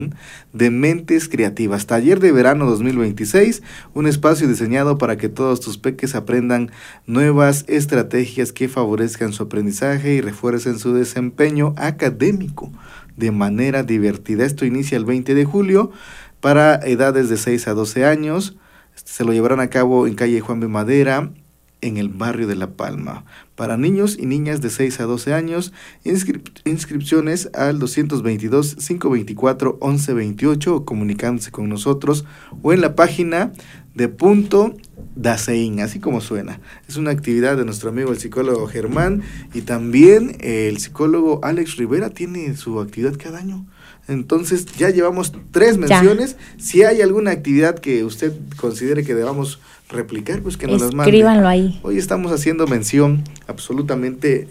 de Mentes Creativas, taller de verano 2026, un espacio diseñado para que todos tus peques aprendan nuevas estrategias que favorezcan su aprendizaje y refuercen su desempeño académico de manera divertida. Esto inicia el 20 de julio para edades de 6 a 12 años. Se lo llevarán a cabo en calle Juan B. Madera, en el barrio de La Palma. Para niños y niñas de 6 a 12 años, inscripciones al 222-524-1128 o comunicándose con nosotros o en la página de Punto Dasein, así como suena. Es una actividad de nuestro amigo el psicólogo Germán y también el psicólogo Alex Rivera tiene su actividad cada año. Entonces ya llevamos 3 menciones. Si hay alguna actividad que usted considere que debamos replicar, pues que nos las mande. Escríbanlo ahí. Hoy estamos haciendo mención absolutamente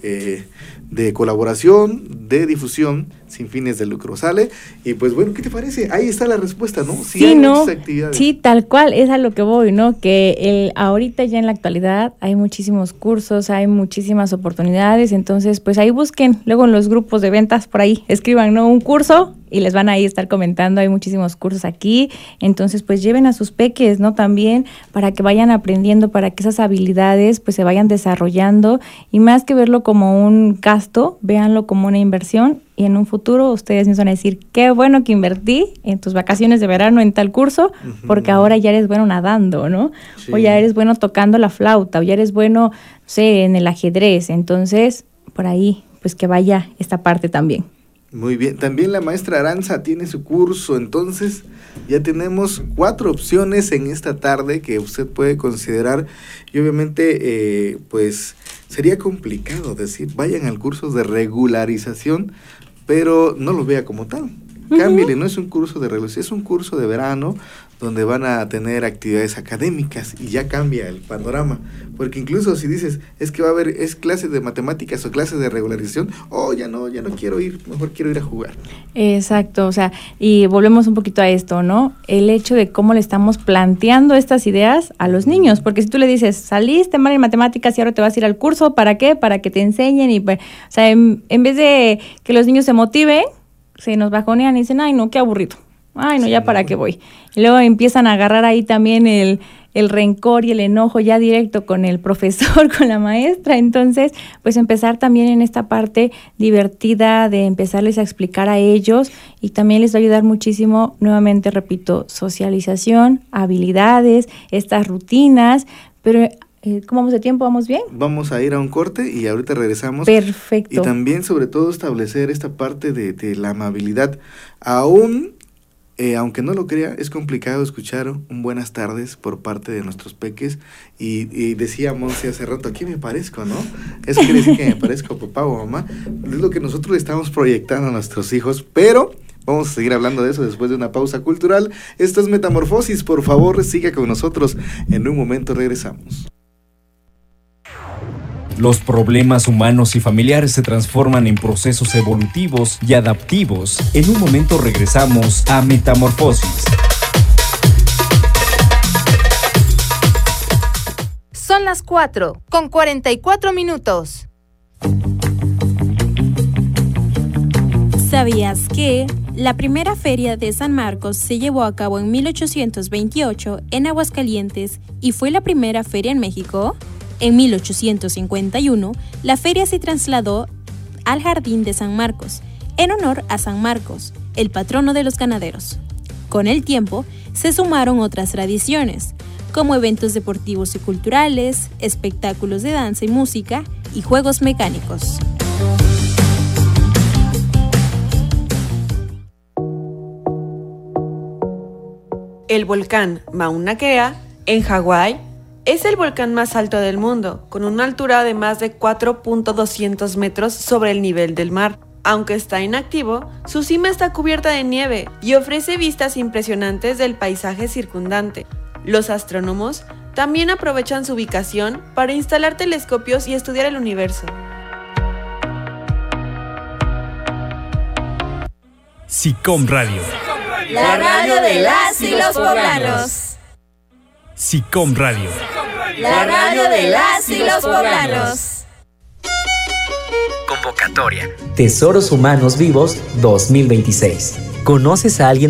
de colaboración, de difusión, sin fines de lucro, ¿sale? Y pues bueno, ¿qué te parece? Ahí está la respuesta, ¿no? Sí, hay ¿no? muchas actividades. Sí, tal cual, es a lo que voy, ¿no? Que ahorita ya en la actualidad hay muchísimos cursos, hay muchísimas oportunidades, entonces pues ahí busquen, luego en los grupos de ventas por ahí, escriban, ¿no? Un curso y les van a ahí estar comentando, hay muchísimos cursos aquí, entonces pues lleven a sus peques, ¿no? También para que vayan aprendiendo, para que esas habilidades pues se vayan desarrollando y más que verlo como un gasto, véanlo como una inversión y en un futuro ustedes me van a decir, qué bueno que invertí en tus vacaciones de verano en tal curso, porque ahora ya eres bueno nadando, ¿no? Sí. O ya eres bueno tocando la flauta, o ya eres bueno, no sé, en el ajedrez, entonces por ahí pues que vaya esta parte también. Muy bien, también la maestra Aranza tiene su curso, entonces ya tenemos 4 opciones en esta tarde que usted puede considerar y obviamente pues sería complicado decir vayan al curso de regularización, pero no lo vea como tal. Cámbiale, no es un curso de regularización, es un curso de verano donde van a tener actividades académicas y ya cambia el panorama, porque incluso si dices, es que va a haber, es clases de matemáticas o clases de regularización, ya no quiero ir, mejor quiero ir a jugar. Exacto, o sea, y volvemos un poquito a esto, ¿no? El hecho de cómo le estamos planteando estas ideas a los niños, porque si tú le dices, saliste mal en matemáticas y ahora te vas a ir al curso, ¿para qué? Para que te enseñen y, o sea, en vez de que los niños se motiven, se nos bajonean y dicen, ay no, qué aburrido. Ay, no, ya para qué voy. Y luego empiezan a agarrar ahí también el rencor y el enojo ya directo con el profesor, con la maestra. Entonces, pues empezar también en esta parte divertida de empezarles a explicar a ellos y también les va a ayudar muchísimo, nuevamente repito, socialización, habilidades, estas rutinas, pero... ¿Cómo vamos de tiempo? ¿Vamos bien? Vamos a ir a un corte y ahorita regresamos. Perfecto. Y también, sobre todo, establecer esta parte de la amabilidad. Aún, aunque no lo crea, es complicado escuchar un buenas tardes por parte de nuestros peques. Y decía Monse hace rato, aquí me parezco, ¿no? Eso quiere decir que me parezco a papá o mamá. Es lo que nosotros le estamos proyectando a nuestros hijos, pero... Vamos a seguir hablando de eso después de una pausa cultural. Esto es Metamorfosis, por favor, siga con nosotros. En un momento regresamos. Los problemas humanos y familiares se transforman en procesos evolutivos y adaptivos. En un momento regresamos a Metamorfosis. Son las 4:44. ¿Sabías que la primera feria de San Marcos se llevó a cabo en 1828 en Aguascalientes y fue la primera feria en México? En 1851, la feria se trasladó al Jardín de San Marcos, en honor a San Marcos, el patrono de los ganaderos. Con el tiempo, se sumaron otras tradiciones, como eventos deportivos y culturales, espectáculos de danza y música y juegos mecánicos. El volcán Mauna Kea, en Hawái, es el volcán más alto del mundo, con una altura de más de 4.200 metros sobre el nivel del mar. Aunque está inactivo, su cima está cubierta de nieve y ofrece vistas impresionantes del paisaje circundante. Los astrónomos también aprovechan su ubicación para instalar telescopios y estudiar el universo. SICOM Radio. La radio de las y los poblanos. SICOM Radio. La radio de las y los poblanos. convocatoria Tesoros Humanos Vivos 2026. ¿Conoces a alguien